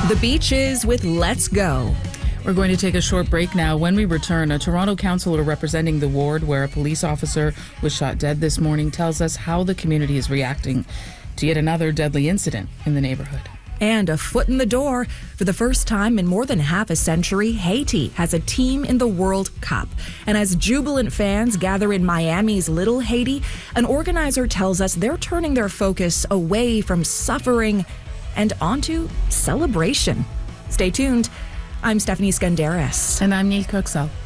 The Beaches with Let's Go. We're going to take a short break now. When we return, a Toronto councillor representing the ward where a police officer was shot dead this morning tells us how the community is reacting to yet another deadly incident in the neighborhood. And a foot in the door. For the first time in more than half a century, Haiti has a team in the World Cup. And as jubilant fans gather in Miami's Little Haiti, an organizer tells us they're turning their focus away from suffering and onto celebration. Stay tuned. I'm Stephanie Skandaris. And I'm Neil Kirksall.